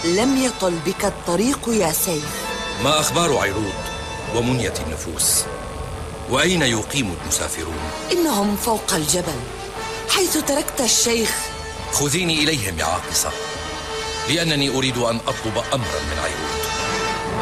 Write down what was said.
لم يطل بك الطريق يا سيف. ما أخبار عيروط ومنية النفوس؟ وأين يقيم المسافرون؟ إنهم فوق الجبل حيث تركت الشيخ. خذيني إليهم يا عاقصة، لأنني أريد أن أطلب أمرا من عيروط.